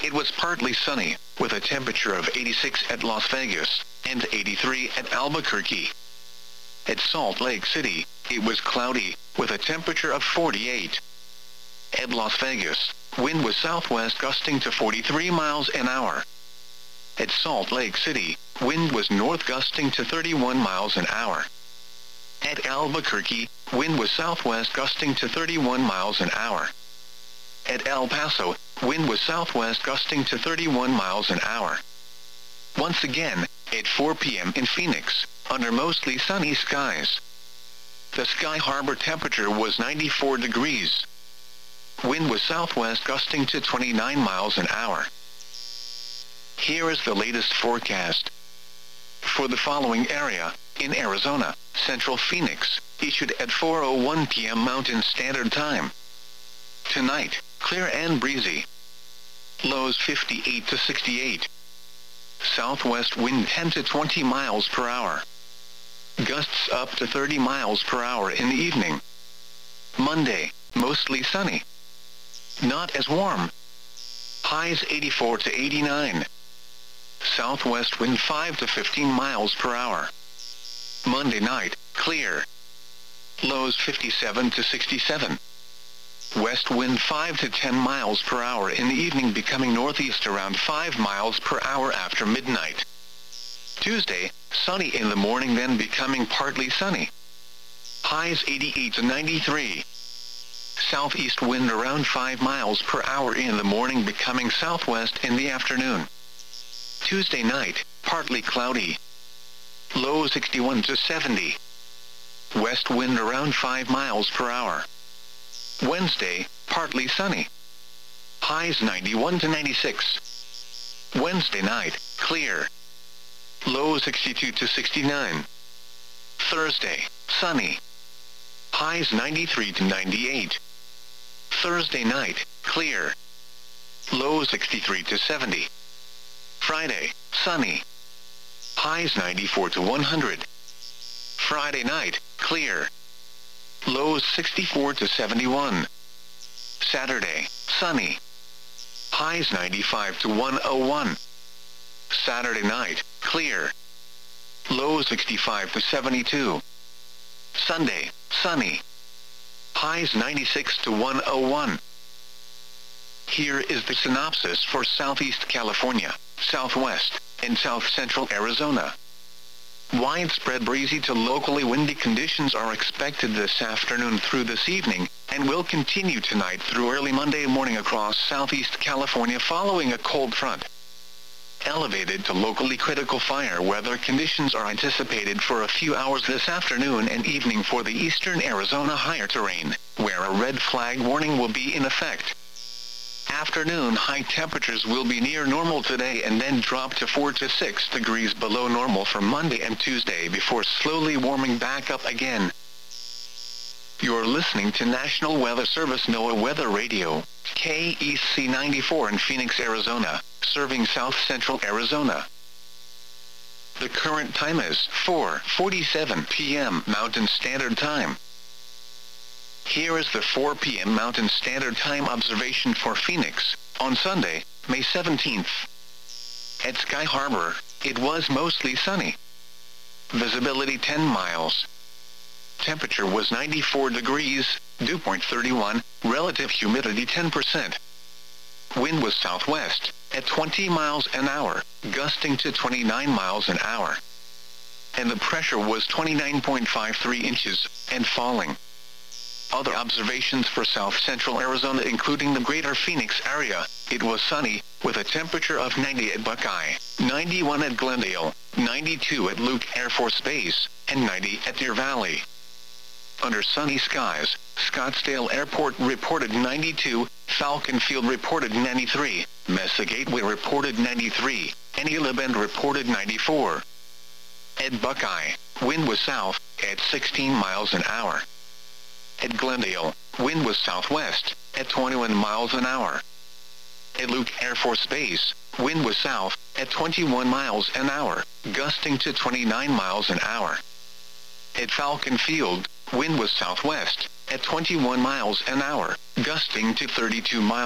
it was partly sunny, with a temperature of 86 at Las Vegas, and 83 at Albuquerque. At Salt Lake City, it was cloudy, with a temperature of 48. At Las Vegas, wind was southwest gusting to 43 miles an hour. At Salt Lake City, wind was north gusting to 31 miles an hour. At Albuquerque, wind was southwest gusting to 31 miles an hour. At El Paso, wind was southwest gusting to 31 miles an hour. Once again, at 4 p.m. in Phoenix, under mostly sunny skies. The Sky Harbor temperature was 94 degrees. Wind was southwest gusting to 29 miles an hour. Here is the latest forecast. For the following area, in Arizona, Central Phoenix, issued at 4:01 p.m. Mountain Standard Time. Tonight, clear and breezy. Lows 58 to 68. Southwest wind 10 to 20 miles per hour. Gusts up to 30 miles per hour in the evening. Monday, mostly sunny. Not as warm. Highs 84 to 89. Southwest wind 5 to 15 miles per hour. Monday night, clear. Lows 57 to 67. West wind 5 to 10 miles per hour in the evening, becoming northeast around 5 miles per hour after midnight. Tuesday, sunny in the morning, then becoming partly sunny. Highs 88 to 93. Southeast wind around 5 miles per hour in the morning, becoming southwest in the afternoon. Tuesday night, partly cloudy. Low 61 to 70. West wind around 5 miles per hour. Wednesday, partly sunny. Highs 91 to 96. Wednesday night, clear. Low 62 to 69. Thursday, sunny. Highs 93 to 98. Thursday night, clear. Low 63 to 70. Friday, sunny. Highs 94 to 100. Friday night, clear. Lows 64 to 71. Saturday, sunny. Highs 95 to 101. Saturday night, clear. Lows 65 to 72. Sunday, sunny. Highs 96 to 101. Here is the synopsis for Southeast California, Southwest, and South Central Arizona. Widespread breezy to locally windy conditions are expected this afternoon through this evening, and will continue tonight through early Monday morning across Southeast California following a cold front. Elevated to locally critical fire weather conditions are anticipated for a few hours this afternoon and evening for the eastern Arizona higher terrain, where a red flag warning will be in effect. Afternoon high temperatures will be near normal today and then drop to 4 to 6 degrees below normal for Monday and Tuesday before slowly warming back up again. You're listening to National Weather Service NOAA Weather Radio, KEC 94 in Phoenix, Arizona, serving South Central Arizona. The current time is 4:47 p.m. Mountain Standard Time. Here is the 4 p.m. Mountain Standard Time observation for Phoenix, on Sunday, May 17th. At Sky Harbor, it was mostly sunny. Visibility 10 miles. Temperature was 94 degrees, dew point 31, relative humidity 10%. Wind was southwest, at 20 miles an hour, gusting to 29 miles an hour. And the pressure was 29.53 inches, and falling. Other observations for South Central Arizona, including the greater Phoenix area, it was sunny, with a temperature of 90 at Buckeye, 91 at Glendale, 92 at Luke Air Force Base, and 90 at Deer Valley. Under sunny skies, Scottsdale Airport reported 92, Falcon Field reported 93, Mesa Gateway reported 93, and Gila Bend reported 94. At Buckeye, wind was south, at 16 miles an hour. At Glendale, wind was southwest, at 21 miles an hour. At Luke Air Force Base, wind was south, at 21 miles an hour, gusting to 29 miles an hour. At Falcon Field, wind was southwest, at 21 miles an hour, gusting to 32 miles